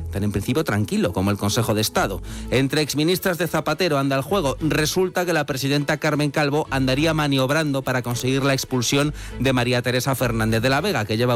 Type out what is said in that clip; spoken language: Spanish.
pero en principio tranquilo, como el Consejo de Estado. Entre exministras de Zapatero anda el juego. Resulta que la presidenta Carmen Calvo andaría maniobrando para conseguir la expulsión de María Teresa Fernández de la Vega, que lleva